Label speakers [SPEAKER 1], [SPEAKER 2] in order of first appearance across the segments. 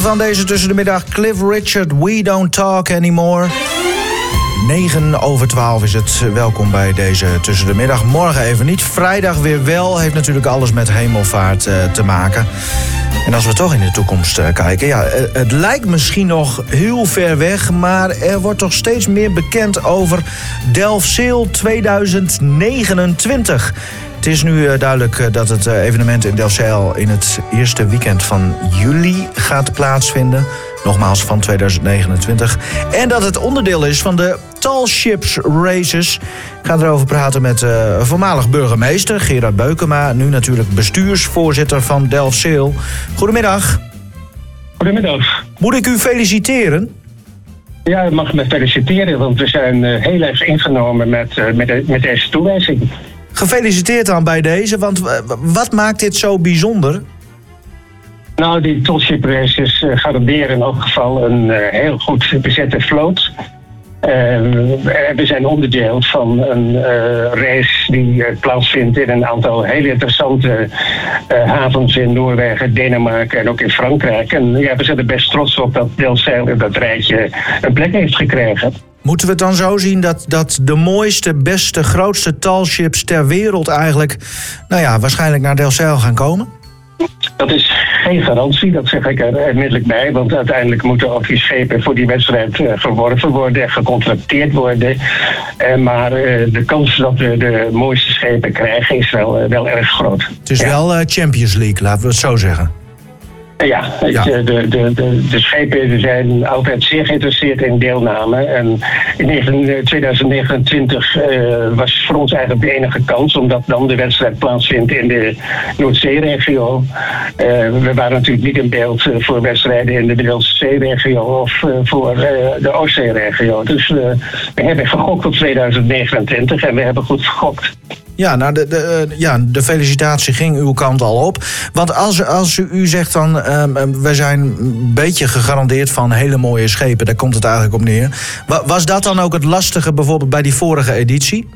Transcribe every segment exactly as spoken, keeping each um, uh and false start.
[SPEAKER 1] van deze tussen de middag. Cliff Richard, We Don't Talk Anymore. negen over twaalf is het. Welkom bij deze tussen de middag. Morgen even niet. Vrijdag weer wel. Heeft natuurlijk alles met hemelvaart uh, te maken. En als we toch in de toekomst uh, kijken... ja, uh, het lijkt misschien nog heel ver weg... maar er wordt toch steeds meer bekend over Delfzijl tweeduizend negenentwintig. Het is nu uh, duidelijk uh, dat het uh, evenement in Delfzijl... in het eerste weekend van juli gaat plaatsvinden. Nogmaals van tweeduizend negenentwintig. En dat het onderdeel is van de Tall Ships Races. Ik ga erover praten met uh, voormalig burgemeester Gerard Beukema. Nu natuurlijk bestuursvoorzitter van Delfzijl. Goedemiddag.
[SPEAKER 2] Goedemiddag.
[SPEAKER 1] Moet ik u feliciteren?
[SPEAKER 2] Ja, u mag me feliciteren, want we zijn uh, heel erg ingenomen met, uh, met, de, met deze toewijzing.
[SPEAKER 1] Gefeliciteerd dan bij deze, want uh, wat maakt dit zo bijzonder?
[SPEAKER 2] Nou, die Tall Ship Races uh, garanderen in elk geval een uh, heel goed bezette vloot. Uh, we zijn onderdeel van een uh, race die uh, plaatsvindt in een aantal heel interessante uh, havens in Noorwegen, Denemarken en ook in Frankrijk. En ja, we zijn er best trots op dat Delfzijl in dat rijtje een plek heeft gekregen.
[SPEAKER 1] Moeten we het dan zo zien dat, dat de mooiste, beste, grootste tallships ter wereld eigenlijk, nou ja, waarschijnlijk naar Delfzijl gaan komen?
[SPEAKER 2] Dat is geen garantie, dat zeg ik er onmiddellijk bij. Want uiteindelijk moeten ook die schepen voor die wedstrijd uh, verworven worden en gecontracteerd worden. Uh, maar uh, de kans dat we de mooiste schepen krijgen is wel, uh, wel erg groot.
[SPEAKER 1] Het is ja. wel uh, Champions League, laten we het zo zeggen.
[SPEAKER 2] Ja, ja. De, de, de, de schepen zijn altijd zeer geïnteresseerd in deelname. En in tweeduizend negenentwintig uh, was voor ons eigenlijk de enige kans, omdat dan de wedstrijd plaatsvindt in de Noordzeeregio. Uh, we waren natuurlijk niet in beeld voor wedstrijden in de Middellandse Zeeregio of uh, voor uh, de Oostzeeregio. Dus uh, we hebben gegokt op tweeduizend negenentwintig en we hebben goed gegokt.
[SPEAKER 1] Ja, nou, de, de, ja, de felicitatie ging uw kant al op. Want als, als u, u zegt dan, um, we zijn een beetje gegarandeerd van hele mooie schepen, daar komt het eigenlijk op neer. Was dat dan ook het lastige bijvoorbeeld bij die vorige editie?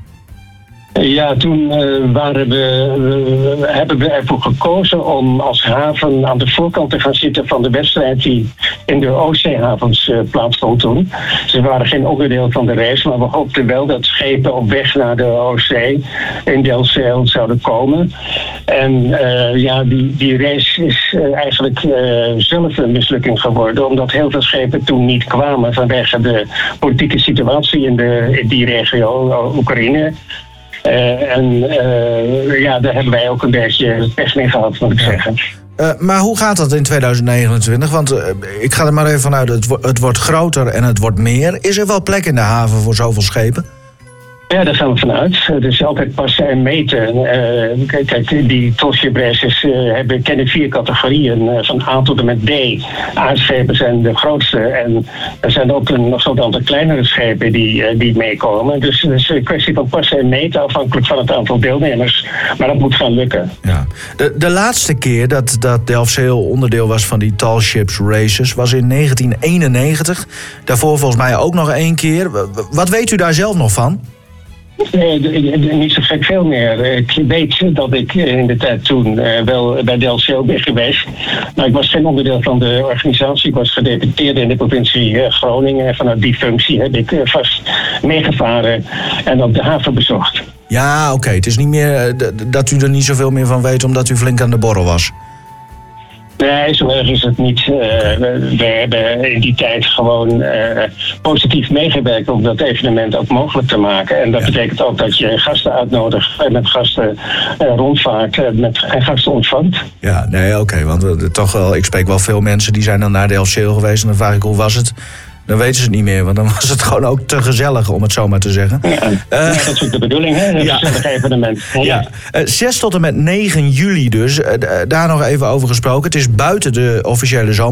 [SPEAKER 2] Ja, toen uh, waren we, uh, hebben we ervoor gekozen om als haven aan de voorkant te gaan zitten van de wedstrijd die in de Oostzeehavens uh, plaatsvond toen. Ze waren geen onderdeel van de race, maar we hoopten wel dat schepen op weg naar de Oostzee in Delfzijl zouden komen. En uh, ja, die, die race is uh, eigenlijk uh, zelf een mislukking geworden, omdat heel veel schepen toen niet kwamen vanwege de politieke situatie in, de, in die regio, Oekraïne. Uh, en uh, ja, daar hebben wij ook een beetje pech mee gehad, moet ik ja. zeggen.
[SPEAKER 1] Uh, maar hoe gaat dat in tweeduizend negenentwintig? Want uh, ik ga er maar even vanuit, het, wo- het wordt groter en het wordt meer. Is er wel plek in de haven voor zoveel schepen?
[SPEAKER 2] Ja, daar gaan we vanuit. Het is altijd passen en meten. Uh, kijk, die Tall Ship Races uh, hebben, kennen vier categorieën. Uh, van A tot en met D. A-schepen zijn de grootste. En er zijn ook een, nog zo'n aantal kleinere schepen die, uh, die meekomen. Dus het is een kwestie van passen en meten, afhankelijk van het aantal deelnemers. Maar dat moet gaan lukken. Ja.
[SPEAKER 1] De, de laatste keer dat, dat Delfzijl onderdeel was van die Tall Ships Races was in negentien eenennegentig. Daarvoor volgens mij ook nog één keer. Wat weet u daar zelf nog van?
[SPEAKER 2] Nee, niet zo gek veel meer. Ik weet dat ik in de tijd toen uh, wel bij Delfzijl ben geweest. Maar ik was geen onderdeel van de organisatie. Ik was gedeputeerde in de provincie uh, Groningen. En vanuit die functie heb ik uh, vast meegevaren en ook de haven bezocht.
[SPEAKER 1] Ja, oké. Okay. Het is niet meer uh, d- dat u er niet zoveel meer van weet omdat u flink aan de borrel was.
[SPEAKER 2] Nee, zo erg is het niet. Uh, we, we hebben in die tijd gewoon uh, positief meegewerkt om dat evenement ook mogelijk te maken. En dat ja. betekent ook dat je gasten uitnodigt en met gasten uh, rondvaart uh, met, en gasten ontvangt.
[SPEAKER 1] Ja, nee, oké. Okay, want uh, toch wel, ik spreek wel veel mensen die zijn dan naar Delfzijl geweest en dan vraag ik hoe was het? Dan weten ze het niet meer, want dan was het gewoon ook te gezellig, om het zo maar te zeggen.
[SPEAKER 2] Ja, uh, ja dat is ook de bedoeling, hè? Een ja. gezellig evenement. Ja.
[SPEAKER 1] Ja. Uh, zes tot en met negen juli dus, uh, daar nog even over gesproken. Het is buiten de officiële zomer.